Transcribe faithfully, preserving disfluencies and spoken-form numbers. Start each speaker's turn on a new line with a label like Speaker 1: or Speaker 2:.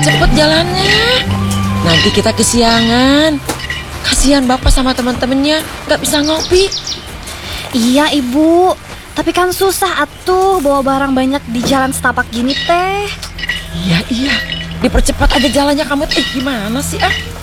Speaker 1: cepet jalannya. Nanti kita kesiangan. Kasihan bapak sama teman-temannya gak bisa ngopi.
Speaker 2: Iya ibu, tapi kan susah atuh bawa barang banyak di jalan setapak gini teh.
Speaker 1: Iya iya, dipercepat aja jalannya kamu. Eh gimana sih ah?